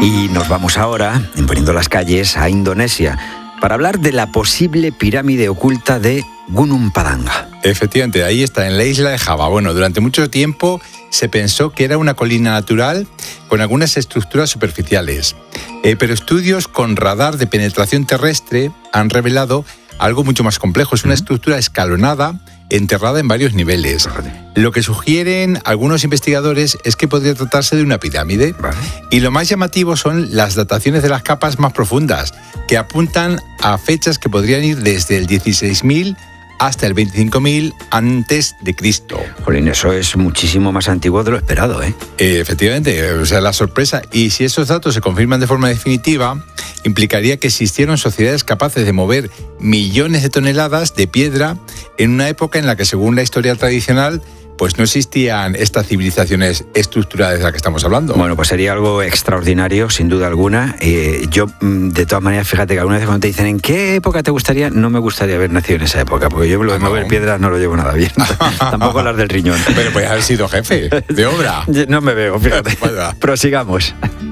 Y nos vamos ahora, en Poniendo las Calles, a Indonesia, para hablar de la posible pirámide oculta de Gunung Padang. Efectivamente, ahí está, en la isla de Java. Bueno, durante mucho tiempo se pensó que era una colina natural con algunas estructuras superficiales. Pero estudios con radar de penetración terrestre han revelado algo mucho más complejo. Es una estructura escalonada, enterrada en varios niveles. Lo que sugieren algunos investigadores es que podría tratarse de una pirámide. Y lo más llamativo son las dataciones de las capas más profundas, que apuntan a fechas que podrían ir desde el 16.000 hasta el 25.000 antes de Cristo. Jolín, eso es muchísimo más antiguo de lo esperado, ¿eh? Efectivamente, o sea, la sorpresa. Y si esos datos se confirman de forma definitiva, implicaría que existieron sociedades capaces de mover millones de toneladas de piedra en una época en la que, según la historia tradicional, pues no existían estas civilizaciones estructuradas de las que estamos hablando. Bueno, pues sería algo extraordinario, sin duda alguna. Yo, de todas maneras, fíjate que alguna vez cuando te dicen ¿en qué época te gustaría? No me gustaría haber nacido en esa época, porque yo lo de mover piedras no lo llevo nada bien. Tampoco las del riñón. Pero pues haber sido jefe de obra. No me veo, fíjate. Prosigamos.